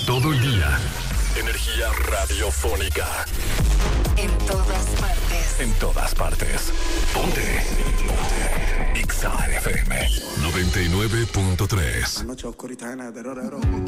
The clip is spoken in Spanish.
todo el día. Energía radiofónica. En todas partes. En todas partes. Ponte. Ponte. Exa FM 99.3. Noche oscurità, terrore,